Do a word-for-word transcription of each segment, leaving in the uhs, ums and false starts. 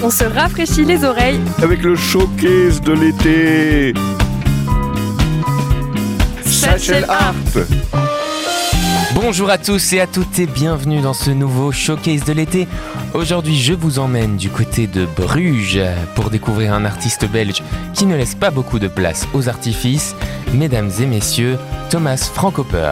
On se rafraîchit les oreilles avec le showcase de l'été. Satchel Art. Bonjour à tous et à toutes et bienvenue dans ce nouveau showcase de l'été. Aujourd'hui, je vous emmène du côté de Bruges pour découvrir un artiste belge qui ne laisse pas beaucoup de place aux artifices. Mesdames et messieurs, Thomas Frankopper.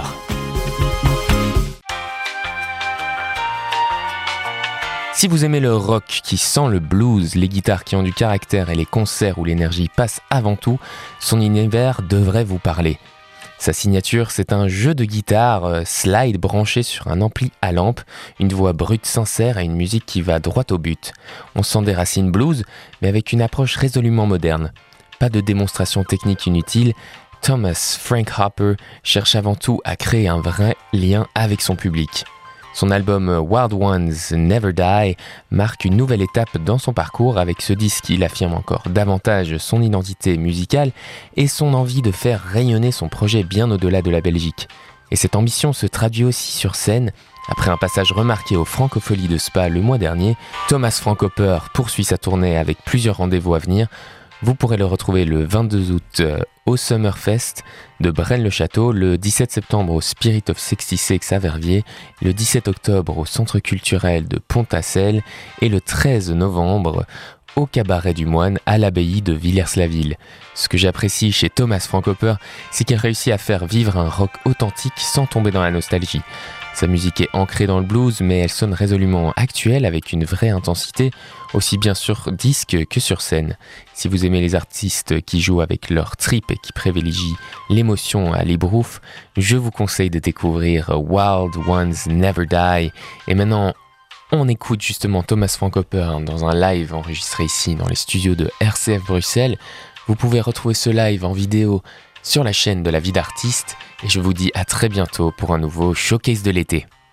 Si vous aimez le rock qui sent le blues, les guitares qui ont du caractère et les concerts où l'énergie passe avant tout, son univers devrait vous parler. Sa signature, c'est un jeu de guitare euh, slide branché sur un ampli à lampe, une voix brute sincère et une musique qui va droit au but. On sent des racines blues, mais avec une approche résolument moderne. Pas de démonstration technique inutile, Thomas Frankopper cherche avant tout à créer un vrai lien avec son public. Son album Wild Ones Never Die marque une nouvelle étape dans son parcours. Avec ce disque, il affirme encore davantage son identité musicale et son envie de faire rayonner son projet bien au-delà de la Belgique. Et cette ambition se traduit aussi sur scène. Après un passage remarqué aux Francopholies de Spa le mois dernier, Thomas Frankopper poursuit sa tournée avec plusieurs rendez-vous à venir. Vous pourrez le retrouver le vingt-deux août au Summerfest de Braine-le-Château, le dix-sept septembre au Spirit of soixante-six à Verviers, le dix-sept octobre au Centre culturel de Pont-à-Celle et le treize novembre au Cabaret du Moine à l'abbaye de Villers-la-Ville. Ce que j'apprécie chez Thomas Frankopper, c'est qu'il réussit à faire vivre un rock authentique sans tomber dans la nostalgie. Sa musique est ancrée dans le blues, mais elle sonne résolument actuelle avec une vraie intensité, aussi bien sur disque que sur scène. Si vous aimez les artistes qui jouent avec leur trip et qui privilégient l'émotion à l'ébrouf, je vous conseille de découvrir Wild Ones Never Die. Et maintenant, on écoute justement Thomas Frankopper dans un live enregistré ici dans les studios de R C F Bruxelles. Vous pouvez retrouver ce live en vidéo sur la chaîne de La Vie d'Artiste et je vous dis à très bientôt pour un nouveau showcase de l'été.